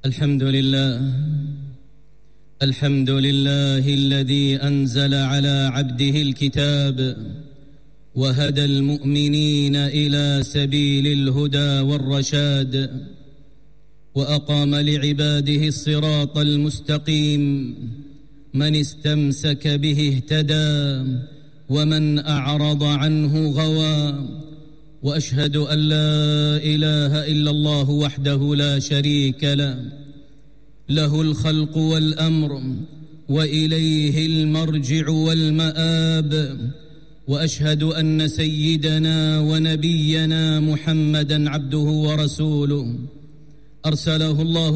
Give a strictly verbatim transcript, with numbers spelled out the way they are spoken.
الحمد لله الحمد لله الذي أنزل على عبده الكتاب وهدى المؤمنين إلى سبيل الهدى والرشاد، وأقام لعباده الصراط المستقيم، من استمسك به اهتدى ومن أعرض عنه غوى. وأشهد أن لا إله إلا الله وحده لا شريك له، له الخلق والأمر وإليه المرجع والمآب. وأشهد أن سيدنا ونبينا محمدًا عبده ورسوله، أرسله الله